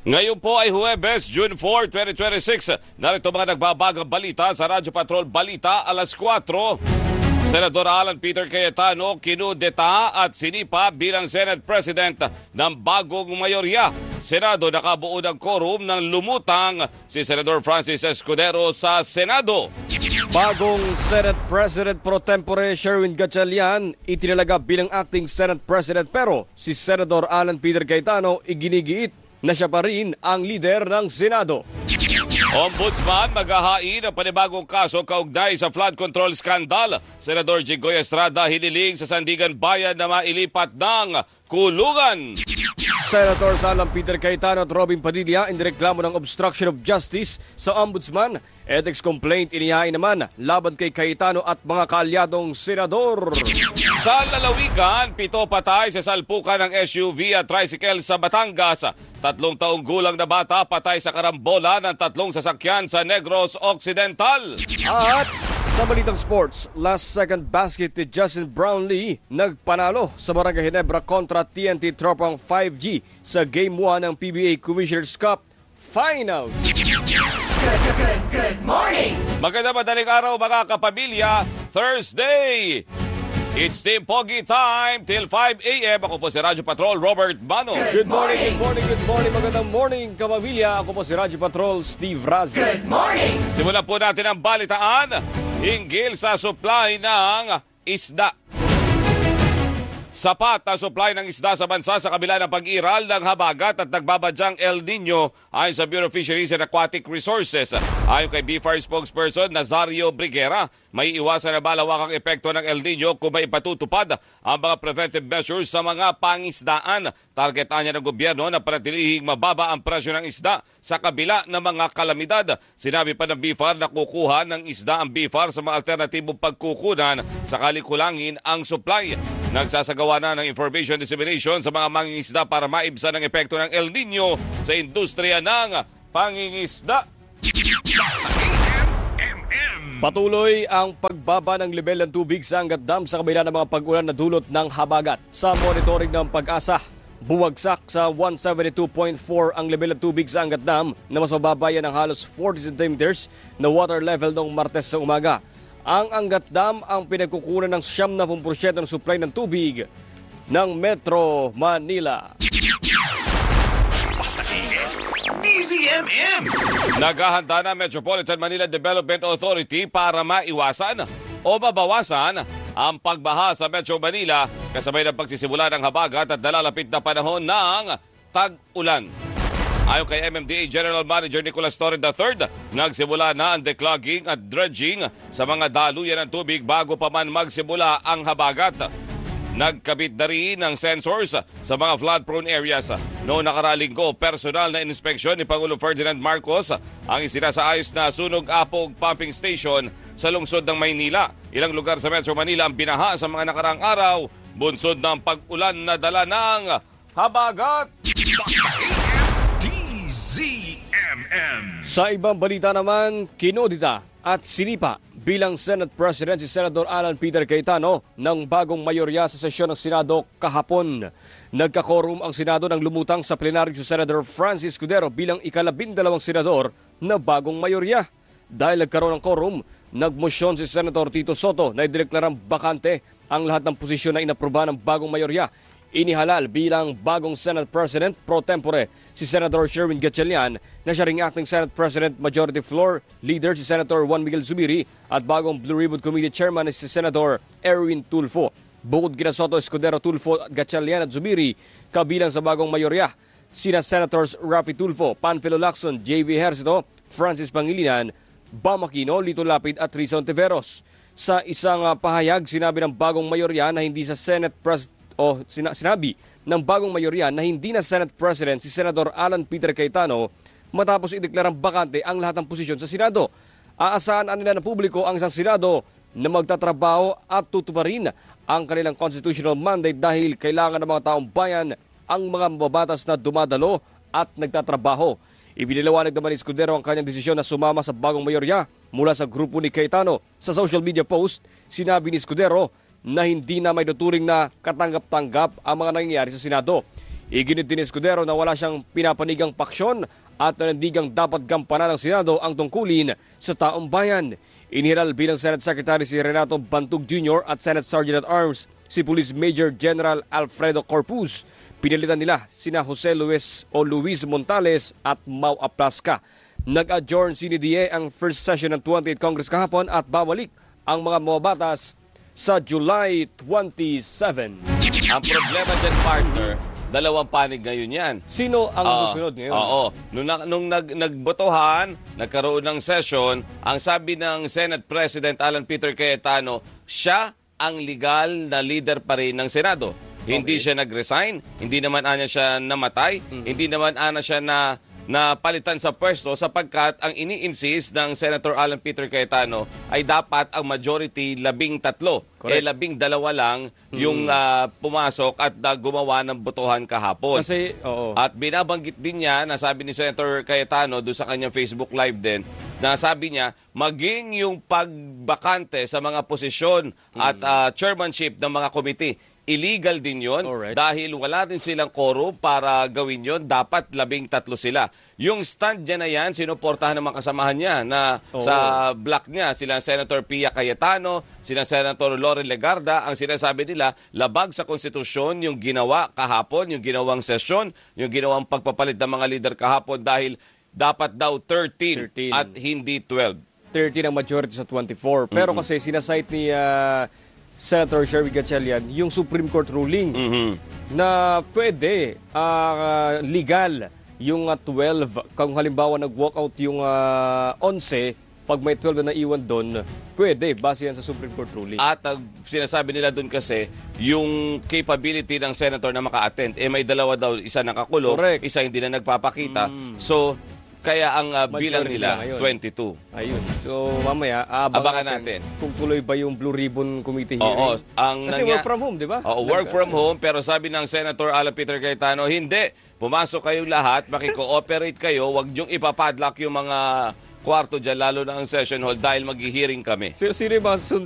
Ngayon po ay Huwebes, June 4, 2026. Narito mga nagbabagang balita sa Radyo Patrol Balita alas 4. Senador Alan Peter Cayetano kinudeta at sinipa bilang Senate President ng bagong mayorya. Senado nakabuo ng quorum ng lumutang si Senador Francis Escudero sa Senado. Bagong Senate President pro tempore Sherwin Gatchalian itinalaga bilang acting Senate President, pero si Senador Alan Peter Cayetano iginigiit na siya pa rin ang lider ng Senado. Ombudsman maghahain ng panibagong kaso kaugnay sa flood control scandal. Senador Jinggoy Estrada hiniling sa Sandigan Bayan na mailipat ng kulungan. Senator Alan Peter Cayetano at Robin Padilla indireklamo ng obstruction of justice sa Ombudsman. Ethics complaint inihain naman laban kay Cayetano at mga kaalyadong senador. Sa lalawigan, 7 patay sa salpukan ng SUV at tricycle sa Batangas. 3 taong gulang na bata patay sa karambola ng 3 sasakyan sa Negros Occidental. At sa balitang sports, last second basket ni Justin Brownlee nagpanalo sa Barangay Ginebra kontra TNT Tropang 5G sa Game 1 ng PBA Commissioner's Cup Finals. Good morning! Magandang madaling araw mga kapamilya, Thursday! It's Team Pogi time till 5 a.m. Ako po si Radyo Patrol, Robert Bano. Good morning, good morning. Magandang morning, kapamilya. Ako po si Radyo Patrol, Steve Raz. Good morning! Simulan po natin ang balitaan hinggil sa supply ng isda. Sapat na supply ng isda sa bansa sa kabila ng pag-iral ng habagat at nagbabadyang El Nino ayon sa Bureau of Fisheries and Aquatic Resources. Ayon kay BFAR spokesperson Nazario Briguera, may iwasan na malawakang epekto ng El Nino kung may ipatutupad ang mga preventive measures sa mga pangisdaan. Targetan niya ng gobyerno na panatilihing mababa ang presyo ng isda sa kabila ng mga kalamidad. Sinabi pa ng BFAR na kukuha ng isda ang BFAR sa mga alternatibong pagkukunan sakali kulangin ang supply. Nagsasagawa na ng information dissemination sa mga mangingisda para maibsan ang epekto ng El Nino sa industriya ng pangingisda. Patuloy ang pagbaba ng level ng tubig sa Angat Dam sa kabila ng mga pag-ulan na dulot ng habagat. Sa monitoring ng Pag-asa, buwagsak sa 172.4 ang level ng tubig sa Angat Dam na mas mababa yan ng halos 40 centimeters na water level noong Martes sa umaga. Ang Angat Dam ang pinagkukunan ng 70% ng supply ng tubig ng Metro Manila. DZMM! Naghahanda na Metropolitan Manila Development Authority para maiwasan o mabawasan ang pagbaha sa Metro Manila kasabay ng pagsisimula ng habagat at nalalapit na panahon ng tag-ulan. Ayon kay MMDA General Manager Nicolas Torre III, nagsimula na ang declogging at dredging sa mga daluyan ng tubig bago pa man magsimula ang habagat. Nagkabit na rin ng sensors sa mga flood-prone areas. Noong nakaraang linggo, personal na inspeksyon ni Pangulong Ferdinand Marcos ang isinasaayos na sunog-apog pumping station sa lungsod ng Maynila. Ilang lugar sa Metro Manila ang binaha sa mga nakaraang araw, bunsod ng pag-ulan na dala ng habagat. DZMM! Sa ibang balita naman, kinudita at sinipa bilang Senate President si Senador Alan Peter Cayetano ng bagong mayorya sa sesyon ng Senado kahapon. Nagkakorum ang Senado nang lumutang sa plenaryo si Senator Francis Escudero bilang ika-12 senador na bagong mayorya. Dahil nagkaroon ng quorum, nagmosyon si Senator Tito Soto na idineklarang bakante ang lahat ng posisyon na inaprubahan ng bagong mayorya. Inihalal bilang bagong Senate President pro tempore si Senator Sherwin Gatchalian na siya ring acting Senate President Majority Floor Leader si Senator Juan Miguel Zubiri at bagong Blue Ribbon Committee Chairman si Senator Erwin Tulfo. Bukod kina Soto, Escudero, Tulfo, Gatchalian at Zubiri, kabilang sa bagong mayorya sina Senators Rafi Tulfo, Panfilo Lacson, J.V. Ejercito, Francis Pangilinan, Bam Aquino, Lito Lapid at Rizon Tiveros. Sa isang pahayag, sinabi ng bagong mayorya na hindi sa Senate President sinabi ng bagong mayorya na hindi na Senate President si Senador Alan Peter Cayetano matapos ideklarang bakante ang lahat ng posisyon sa Senado. Aasahan nila ng publiko ang isang Senado na magtatrabaho at tutuparin ang kanilang constitutional mandate dahil kailangan ng mga taong bayan ang mga mababatas na dumadalo at nagtatrabaho. Ibiniliwanag naman ni Escudero ang kanyang desisyon na sumama sa bagong mayorya mula sa grupo ni Cayetano. Sa social media post, sinabi ni Escudero na hindi na may tuturing na katanggap-tanggap ang mga nangyayari sa Senado. Iginit din ni Escudero na wala siyang pinapanigang paksyon at nanindigang dapat gampanan ng Senado ang tungkulin sa taong bayan. Inihiral bilang Senate Secretary si Renato Bantug Jr. at Senate Sergeant at Arms si Police Major General Alfredo Corpus. Pinalitan nila sina Jose Luis Montales at Mau Aplasca. Nag-adjourn CNDA ang first session ng 28th Congress kahapon at babalik ang mga mababatas sa July 27. Ang problema dyan, partner, dalawang panig ngayon yan. Sino ang susunod ngayon? Oo. Nung nagbotohan, nagkaroon ng session, ang sabi ng Senate President Alan Peter Cayetano, siya ang legal na leader pa rin ng Senado. Hindi siya nag-resign, hindi naman ana siya namatay, hindi naman ana siya na palitan sa pwesto sapagkat ang ini-insist ng Senator Alan Peter Cayetano ay dapat ang majority 13. Correct. 12 lang yung pumasok at gumawa ng botohan kahapon. Kasi, oo. At binabanggit din niya, nasabi ni Senator Cayetano doon sa kanyang Facebook Live din, na sabi niya, maging yung pagbakante sa mga posisyon at chairmanship ng mga committee, illegal din yon dahil wala din silang quorum para gawin yon. Dapat 13 sila. Yung stand niya na yan, sinuportahan ng mga kasamahan niya na sa block niya, sila Senator Pia Cayetano, sila Senator Loren Legarda, ang sinasabi nila, labag sa konstitusyon yung ginawa kahapon, yung ginawang sesyon, yung ginawang pagpapalit ng mga leader kahapon dahil dapat daw 13 at hindi 12. 13 ang majority sa 24. Pero kasi sinasite ni Senator Sherwin Gatchalian yung Supreme Court ruling na pwede legal yung 12. Kung halimbawa nag-walkout yung 11, pag may 12 na naiwan doon, pwede base yan sa Supreme Court ruling. At sinasabi nila doon kasi yung capability ng senator na maka-attend, may dalawa daw, isa nakakulong, isa hindi na nagpapakita. So, kaya ang bilang nila, 22. Ayun. So, mamaya, abangan natin kung tuloy ba yung Blue Ribbon Committee hearing. Kasi work from home, di ba? Oo, work from home. Pero sabi ng Senator Alan Peter Cayetano, hindi. Pumasok kayong lahat, makiko-operate kayo, wag niyong ipapadlock yung mga kwarto dyan, lalo na ang session hall dahil mag-hearing kami. Sino ba